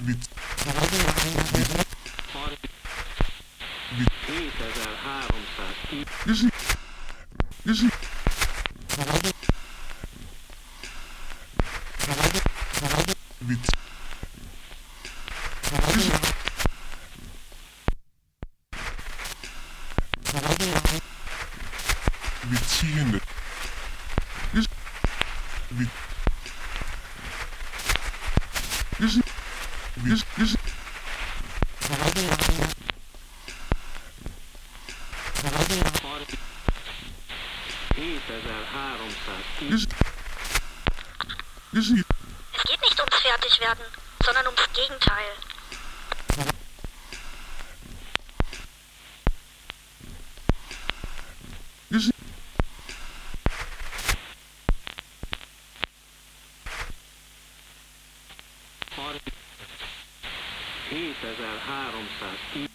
Vicz. 7300. Gesi. Gesi. Vicz. Beziehende. Es geht nicht ums Fertigwerden, sondern ums Gegenteil. Hétezer-háromszáz.